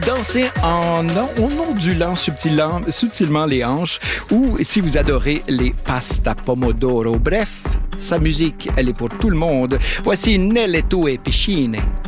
Dansez en ondulant subtilement les hanches ou si vous adorez les pasta pomodoro. Bref, sa musique, elle est pour tout le monde. Voici Nelle tue piscine.